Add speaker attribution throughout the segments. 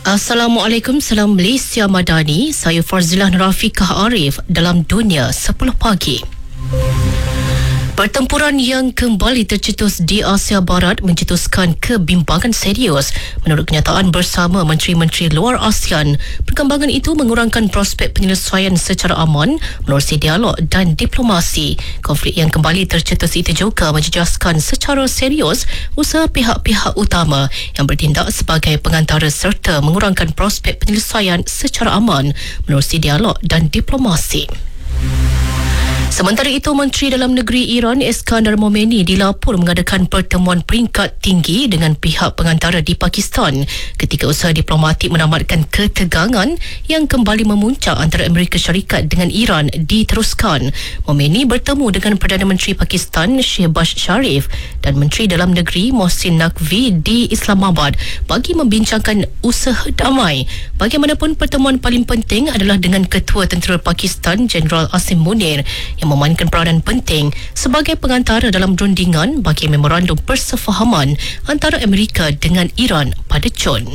Speaker 1: Assalamualaikum, salam Malaysia Madani. Saya Farzilah Rafiqah Arif dalam Dunia 10 Pagi. Pertempuran yang kembali tercetus di Asia Barat mencetuskan kebimbangan serius. Menurut kenyataan bersama Menteri-Menteri Luar ASEAN, perkembangan itu mengurangkan prospek penyelesaian secara aman menerusi dialog dan diplomasi. Konflik yang kembali tercetus itu juga menjejaskan secara serius usaha pihak-pihak utama yang bertindak sebagai pengantara serta mengurangkan prospek penyelesaian secara aman menerusi dialog dan diplomasi. Sementara itu, Menteri Dalam Negeri Iran Iskandar Momeni dilapor mengadakan pertemuan peringkat tinggi dengan pihak pengantara di Pakistan ketika usaha diplomatik menamatkan ketegangan yang kembali memuncak antara Amerika Syarikat dengan Iran diteruskan. Momeni bertemu dengan Perdana Menteri Pakistan Shehbaz Sharif dan Menteri Dalam Negeri Mohsin Naqvi di Islamabad bagi membincangkan usaha damai. Bagaimanapun, pertemuan paling penting adalah dengan Ketua Tentera Pakistan Jeneral Asim Munir yang memainkan peranan penting sebagai pengantara dalam rundingan bagi memorandum persefahaman antara Amerika dengan Iran pada Jun.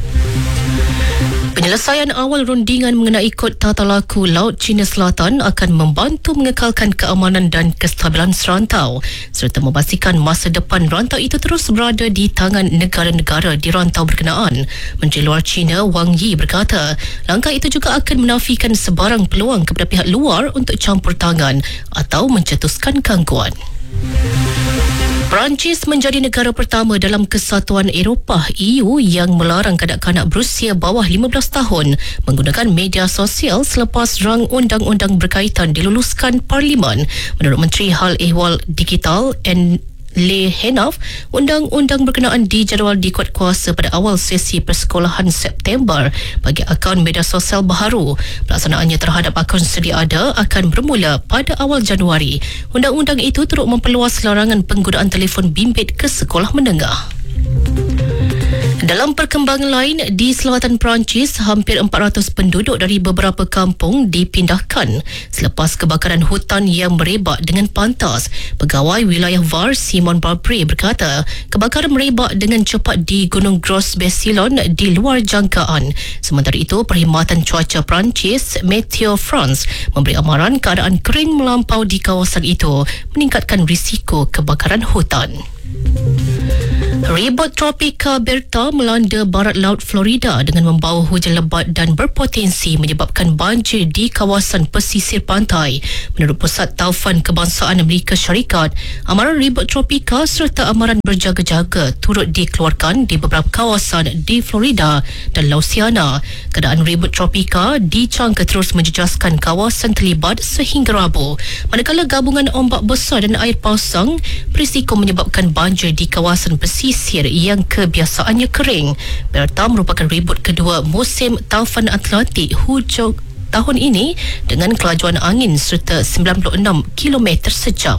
Speaker 1: Penyelesaian awal rundingan mengenai kod tata laku Laut Cina Selatan akan membantu mengekalkan keamanan dan kestabilan serantau serta memastikan masa depan rantau itu terus berada di tangan negara-negara di rantau berkenaan. Menteri Luar China Wang Yi berkata, langkah itu juga akan menafikan sebarang peluang kepada pihak luar untuk campur tangan atau mencetuskan gangguan. Perancis menjadi negara pertama dalam Kesatuan Eropah EU yang melarang kanak-kanak berusia bawah 15 tahun menggunakan media sosial selepas rang undang-undang berkaitan diluluskan Parlimen. Menurut Menteri Hal Ehwal Digital Le Henaf, undang-undang berkenaan dijadual dikuatkuasa pada awal sesi persekolahan September bagi akaun media sosial baharu. Pelaksanaannya terhadap akaun sedia ada akan bermula pada awal Januari. Undang-undang itu turut memperluas larangan penggunaan telefon bimbit ke sekolah menengah. Dalam perkembangan lain, di selatan Perancis, hampir 400 penduduk dari beberapa kampung dipindahkan selepas kebakaran hutan yang merebak dengan pantas. Pegawai wilayah VAR Simon Barbre berkata, kebakaran merebak dengan cepat di Gunung Gros Basilon di luar jangkaan. Sementara itu, Perkhidmatan Cuaca Perancis Meteo France memberi amaran keadaan kering melampau di kawasan itu meningkatkan risiko kebakaran hutan. Ribut tropika Berta melanda barat laut Florida dengan membawa hujan lebat dan berpotensi menyebabkan banjir di kawasan pesisir pantai. Menurut Pusat Taufan Kebangsaan Amerika Syarikat, amaran ribut tropika serta amaran berjaga-jaga turut dikeluarkan di beberapa kawasan di Florida dan Louisiana. Keadaan ribut tropika dicangka terus menjejaskan kawasan terlibat sehingga Rabu. Manakala gabungan ombak besar dan air pasang berisiko menyebabkan banjir di kawasan pesisir yang kebiasaannya kering. Berta merupakan ribut kedua musim taufan Atlantik hujung tahun ini dengan kelajuan angin serta 96 km sejam.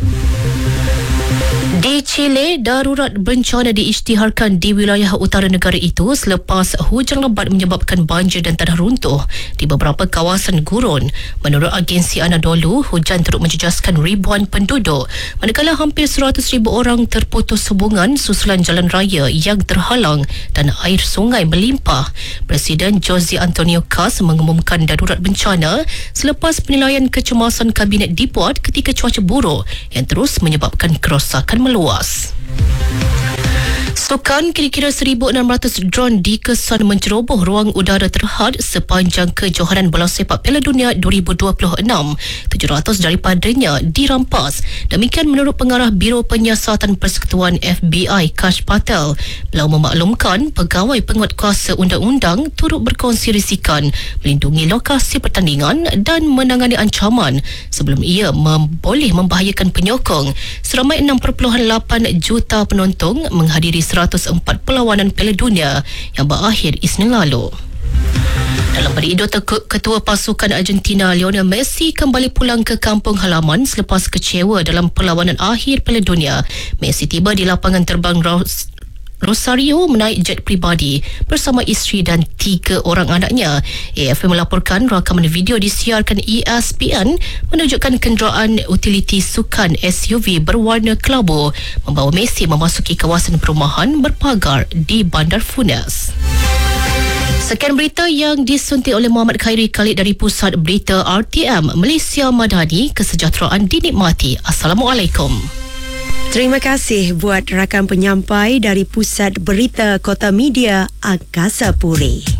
Speaker 1: Di Chile, darurat bencana diisytiharkan di wilayah utara negara itu selepas hujan lebat menyebabkan banjir dan tanah runtuh di beberapa kawasan gurun. Menurut agensi Anadolu, hujan turut menjejaskan ribuan penduduk, manakala hampir 100,000 orang terputus hubungan susulan jalan raya yang terhalang dan air sungai melimpah. Presiden Jose Antonio Cas mengumumkan darurat bencana selepas penilaian kecemasan kabinet dibuat ketika cuaca buruk yang terus menyebabkan kerosakan meluas. Sukan, kira-kira 1,600 drone dikesan menceroboh ruang udara terhad sepanjang kejohanan bola sepak Piala Dunia 2026. 700 daripadanya dirampas. Demikian menurut pengarah Biro Penyiasatan Persekutuan FBI Kash Patel. Beliau memaklumkan pegawai penguatkuasa undang-undang turut berkongsi risikan melindungi lokasi pertandingan dan menangani ancaman sebelum ia boleh membahayakan penyokong. Seramai 6.8 juta penonton menghadiri 104 perlawanan Piala Dunia yang berakhir Isnin lalu. Dalam pada itu, Ketua Pasukan Argentina Lionel Messi kembali pulang ke kampung halaman selepas kecewa dalam perlawanan akhir Piala Dunia. Messi tiba di lapangan terbang Rosario menaik jet pribadi bersama isteri dan 3 orang anaknya. AFP melaporkan rakaman video disiarkan ESPN menunjukkan kenderaan utiliti sukan SUV berwarna kelabu membawa Messi memasuki kawasan perumahan berpagar di Bandar Funes. Sekian berita yang disuntik oleh Muhammad Khairi Khalid dari Pusat Berita RTM Malaysia Madani. Kesejahteraan dinikmati. Assalamualaikum.
Speaker 2: Terima kasih buat rakan penyampai dari Pusat Berita Kota Media Angkasa Puri.